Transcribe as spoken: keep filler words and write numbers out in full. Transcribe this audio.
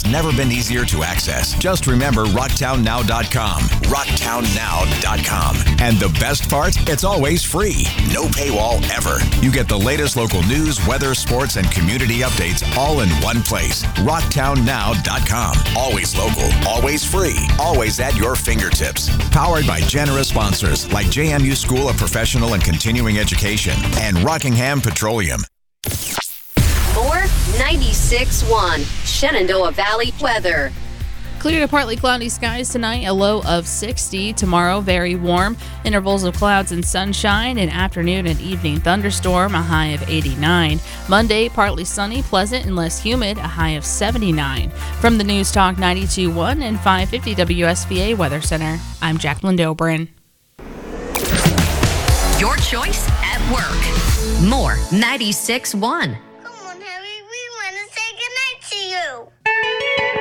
never been easier to access. Just remember rocktown now dot com. rocktown now dot com. And the best part? It's always free. No paywall ever. You get the latest local news, weather, sports, and community updates all in one place. rocktown now dot com. Always local, always free, always at your fingertips. Powered by generous sponsors like J M U School of Professional and Continuing Education and Rockingham Petroleum. More ninety-six point one Shenandoah Valley weather. Clear to partly cloudy skies tonight, a low of sixty. Tomorrow, very warm. Intervals of clouds and sunshine. An afternoon and evening thunderstorm, a high of eighty-nine. Monday, partly sunny, pleasant and less humid, a high of seventy-nine. From the News Talk ninety-two point one and five fifty W S V A Weather Center, I'm Jacqueline Dobrin. Your choice at work. More ninety-six point one.